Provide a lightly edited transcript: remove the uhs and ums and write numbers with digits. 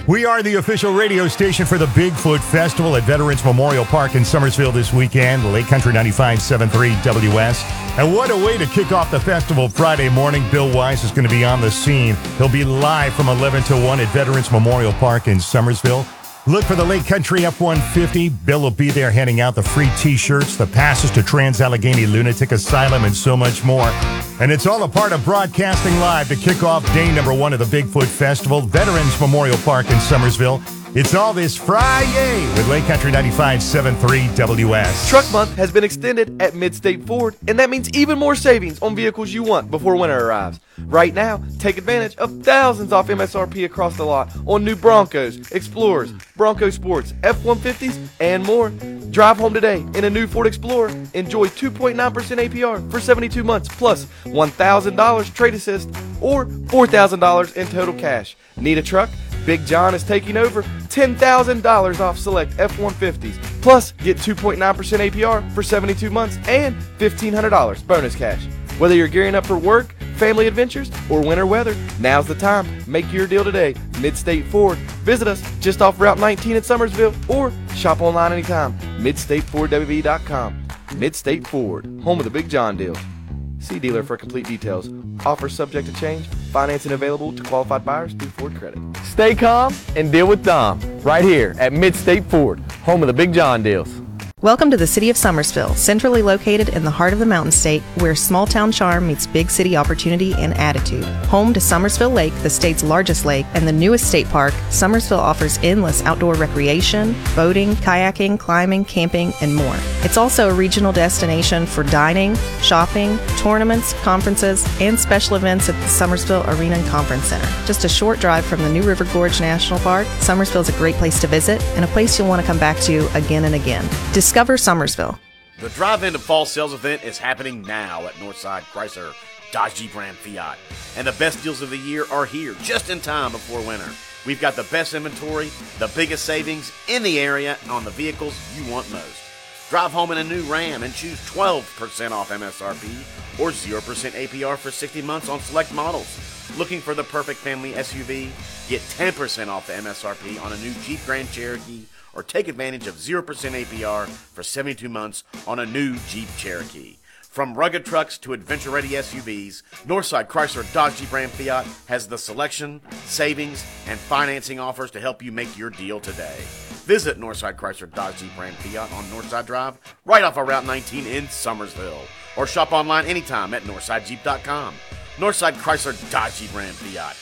We are the official radio station for the Bigfoot Festival at Veterans Memorial Park in Summersville this weekend. Lake Country 95.73 WS. And what a way to kick off the festival Friday morning. Bill Wise is going to be on the scene. He'll be live from 11 to 1 at Veterans Memorial Park in Summersville. Look for the Lake Country F-150. Bill will be there handing out the free T-shirts, the passes to Trans-Allegheny Lunatic Asylum, and so much more. And it's all a part of broadcasting live to kick off day number 1 of the Bigfoot Festival, Veterans Memorial Park in Summersville. It's all this Friday with Lake Country 95.73 WS. Truck Month has been extended at Mid-State Ford, and that means even more savings on vehicles you want before winter arrives. Right now, take advantage of thousands off MSRP across the lot on new Broncos, Explorers, Bronco Sports, F-150s, and more. Drive home today in a new Ford Explorer. Enjoy 2.9% APR for 72 months, plus $1,000 trade assist or $4,000 in total cash. Need a truck? Big John is taking over. $10,000 off select F-150s. Plus, get 2.9% APR for 72 months and $1,500 bonus cash. Whether you're gearing up for work, family adventures, or winter weather, now's the time. Make your deal today. Mid-State Ford. Visit us just off Route 19 in Summersville or shop online anytime. MidStateFordWV.com. Mid-State Ford, home of the Big John deals. See dealer for complete details. Offer subject to change. Financing available to qualified buyers through Ford Credit. Stay calm and deal with Dom right here at Mid-State Ford, home of the Big John deals. Welcome to the city of Summersville, centrally located in the heart of the Mountain State, where small-town charm meets big city opportunity and attitude. Home to Summersville Lake, the state's largest lake, and the newest state park, Summersville offers endless outdoor recreation, boating, kayaking, climbing, camping, and more. It's also a regional destination for dining, shopping, tournaments, conferences, and special events at the Summersville Arena and Conference Center. Just a short drive from the New River Gorge National Park, Summersville is a great place to visit and a place you'll want to come back to again and again. Discover Summersville. The drive-in to fall sales event is happening now at Northside Chrysler, Dodge Jeep Ram Fiat. And the best deals of the year are here just in time before winter. We've got the best inventory, the biggest savings in the area on the vehicles you want most. Drive home in a new Ram and choose 12% off MSRP or 0% APR for 60 months on select models. Looking for the perfect family SUV? Get 10% off the MSRP on a new Jeep Grand Cherokee or take advantage of 0% APR for 72 months on a new Jeep Cherokee. From rugged trucks to adventure-ready SUVs, Northside Chrysler Dodge Jeep Ram Fiat has the selection, savings, and financing offers to help you make your deal today. Visit Northside Chrysler Dodge Jeep Ram Fiat on Northside Drive, right off of Route 19 in Summersville. Or shop online anytime at NorthsideJeep.com. Northside Chrysler Dodge Jeep Ram Fiat.